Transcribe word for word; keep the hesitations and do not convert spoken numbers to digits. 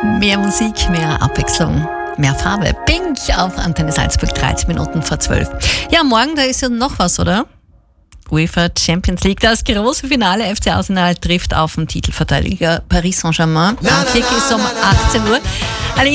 Mehr Musik, mehr Abwechslung, mehr Farbe. Pink auf Antenne Salzburg, dreizehn Minuten vor zwölf. Ja, morgen, da ist ja noch was, oder? UEFA Champions League, das große Finale. F C Arsenal trifft auf den Titelverteidiger Paris Saint-Germain. Kick ist um achtzehn Uhr.